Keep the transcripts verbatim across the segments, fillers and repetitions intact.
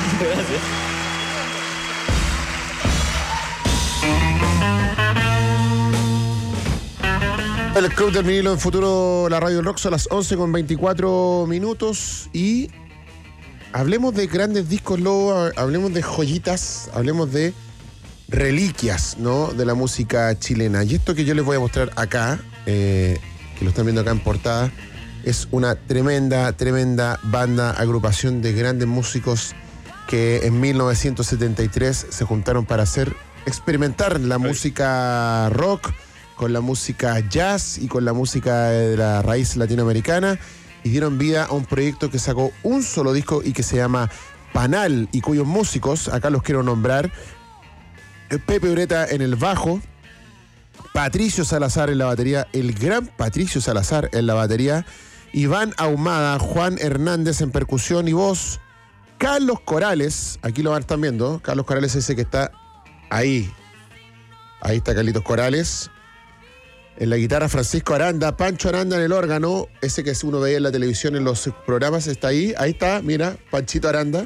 Gracias. El Club del Vinilo en Futuro, la Radio del Rock, son las once con veinticuatro minutos y hablemos de grandes discos, Lobo, hablemos de joyitas, hablemos de reliquias, ¿no?, de la música chilena. Y esto que yo les voy a mostrar acá, eh, que lo están viendo acá en portada, es una tremenda, tremenda banda, agrupación de grandes músicos que en mil novecientos setenta y tres se juntaron para hacer, experimentar la música rock con la música jazz y con la música de la raíz latinoamericana, y dieron vida a un proyecto que sacó un solo disco y que se llama Panal, y cuyos músicos, acá los quiero nombrar: Pepe Ureta en el bajo, Patricio Salazar en la batería, el gran Patricio Salazar en la batería, Iván Ahumada, Juan Hernández en percusión y voz, Carlos Corales, aquí lo van a estar viendo, Carlos Corales ese que está ahí, ahí está Carlitos Corales. En la guitarra, Francisco Aranda, Pancho Aranda en el órgano, ese que uno veía en la televisión en los programas, está ahí, ahí está, mira, Panchito Aranda,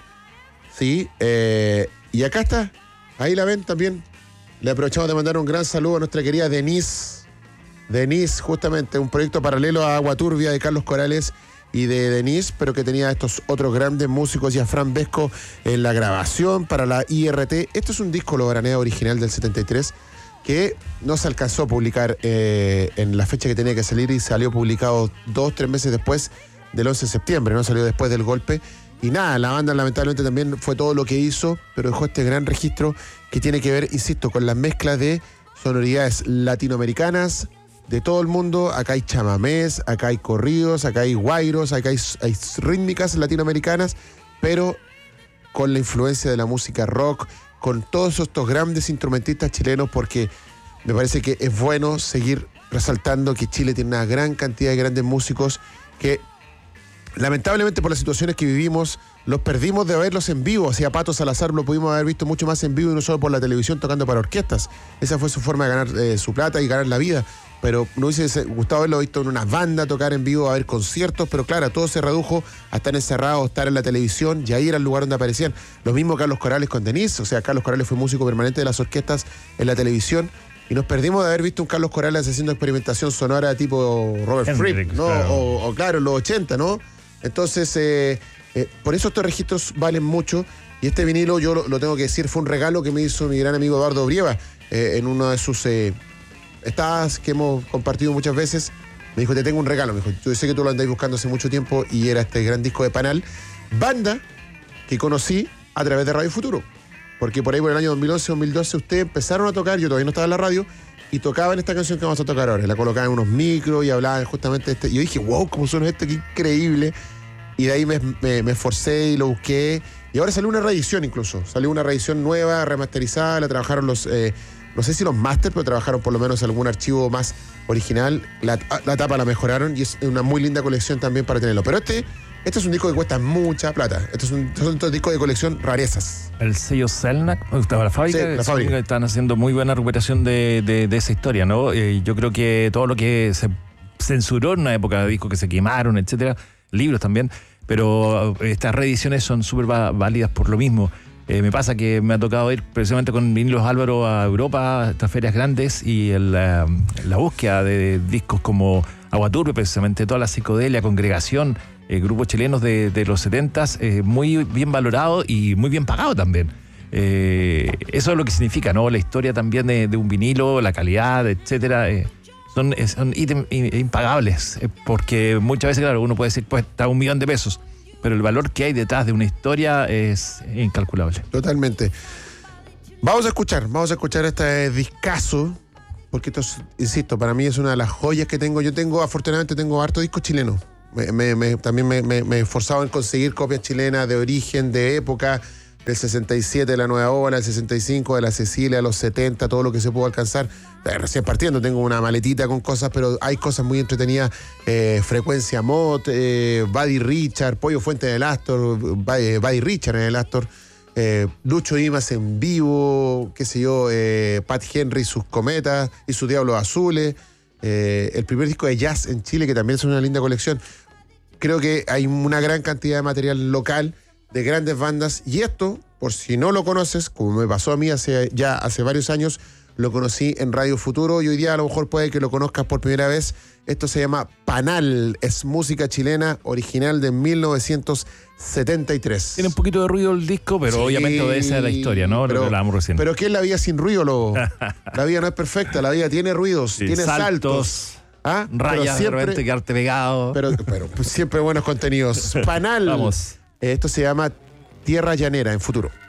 sí, eh, y acá está, ahí la ven también. Le aprovechamos de mandar un gran saludo a nuestra querida Denise, Denise, justamente, un proyecto paralelo a Agua Turbia de Carlos Corales y de Denise, pero que tenía estos otros grandes músicos y a Fran Vesco en la grabación para la I R T. Esto es un disco Logranea original del setenta y tres, que no se alcanzó a publicar eh, en la fecha que tenía que salir, y salió publicado dos, tres meses después del once de septiembre, no salió después del golpe. Y nada, la banda lamentablemente también fue todo lo que hizo, pero dejó este gran registro que tiene que ver, insisto, con la mezcla de sonoridades latinoamericanas de todo el mundo. Acá hay chamamés, acá hay corridos, acá hay guairos, acá hay, hay rítmicas latinoamericanas, pero con la influencia de la música rock, con todos estos grandes instrumentistas chilenos, porque me parece que es bueno seguir resaltando que Chile tiene una gran cantidad de grandes músicos que lamentablemente por las situaciones que vivimos los perdimos de verlos en vivo. O sea, Pato Salazar lo pudimos haber visto mucho más en vivo y no solo por la televisión tocando para orquestas. Esa fue su forma de ganar eh, su plata y ganar la vida. Pero no hubiese gustado haberlo visto en una banda tocar en vivo, a ver conciertos, pero claro, todo se redujo a estar encerrados, estar en la televisión, y ahí era el lugar donde aparecían. Lo mismo Carlos Corales con Denise, o sea, Carlos Corales fue músico permanente de las orquestas en la televisión, y nos perdimos de haber visto un Carlos Corales haciendo experimentación sonora tipo Robert Fripp, ¿no? Claro. O, o claro, en los ochenta, ¿no? Entonces, eh, eh, por eso estos registros valen mucho, y este vinilo, yo lo, lo tengo que decir, fue un regalo que me hizo mi gran amigo Eduardo Brieva eh, en uno de sus... Eh, Estas que hemos compartido muchas veces. Me dijo, te tengo un regalo. Me dijo, yo sé que tú lo andáis buscando hace mucho tiempo, y era este gran disco de Panal, banda que conocí a través de Radio Futuro, porque por ahí por el año dos mil once, dos mil doce ustedes empezaron a tocar, yo todavía no estaba en la radio, y tocaban esta canción que vamos a tocar ahora. La colocaban en unos micros y hablaban justamente de este. Y yo dije, wow, cómo suena esto, qué increíble. Y de ahí me, me, me esforcé y lo busqué, y ahora salió una reedición incluso. Salió una reedición nueva, remasterizada, la trabajaron los... Eh, no sé si los máster, pero trabajaron por lo menos algún archivo más original. La, la tapa la mejoraron y es una muy linda colección también para tenerlo. Pero este, este es un disco que cuesta mucha plata. Este es un, son estos discos de colección rarezas. El sello Selnac, la fábrica, sí, la fábrica. Están haciendo muy buena recuperación de, de, de esa historia, ¿no? Eh, yo creo que todo lo que se censuró en una época de discos que se quemaron, etcétera, libros también, pero estas reediciones son súper válidas por lo mismo. Eh, me pasa que me ha tocado ir precisamente con Vinilos Álvaro a Europa, a estas ferias grandes, y el, la, la búsqueda de discos como Agua Turbia, precisamente toda la psicodelia, Congregación, eh, grupos chilenos de, de los setentas, eh, muy bien valorado y muy bien pagado también. Eh, eso es lo que significa, ¿no? La historia también de, de un vinilo, la calidad, etcétera. Eh, son, son ítems impagables, eh, porque muchas veces, claro, uno puede decir, pues está un millón de pesos, pero el valor que hay detrás de una historia es incalculable. Totalmente. Vamos a escuchar, vamos a escuchar este discazo, porque esto es, insisto, para mí es una de las joyas que tengo. Yo tengo, afortunadamente, tengo harto discos chilenos. Me, me, me, también me, me, me he esforzado en conseguir copias chilenas de origen, de época, del sesenta y siete, de la Nueva Ola, del sesenta y cinco, de la Cecilia, de los setenta, todo lo que se pudo alcanzar. Recién partiendo, tengo una maletita con cosas, pero hay cosas muy entretenidas. Eh, Frecuencia Mod, eh, Buddy Richard, Pollo Fuente del Astor, Buddy, Buddy Richard en el Astor, eh, Lucho Dimas en vivo, qué sé yo, eh, Pat Henry, sus cometas y sus Diablos Azules, eh, el primer disco de jazz en Chile, que también es una linda colección. Creo que hay una gran cantidad de material local. de grandes bandas. Y esto, por si no lo conoces, como me pasó a mí hace, ya hace varios años, lo conocí en Radio Futuro y hoy día a lo mejor puede que lo conozcas por primera vez. Esto se llama Panal, es música chilena original de mil novecientos setenta y tres. Tiene un poquito de ruido el disco, pero Sí, obviamente obedece a la historia, ¿no? Pero, lo que hablábamos recién. Pero ¿qué es la vida sin ruido, Lobo? La vida no es perfecta, la vida tiene ruidos, Sí, tiene saltos. saltos, ¿Ah? rayas, Pero siempre, de repente quedarte pegado. pero, pero siempre buenos contenidos. Panal. Vamos. Esto se llama Tierra Llanera en Futuro.